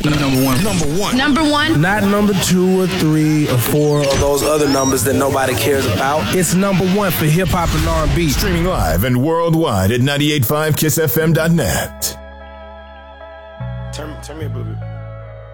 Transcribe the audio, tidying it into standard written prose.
Number one. Number one. Not number 2 or 3 or 4 or those other numbers that nobody cares about. It's number 1 for hip hop and R&B. Streaming live and worldwide at 985kissfm.net. Turn me up a little bit.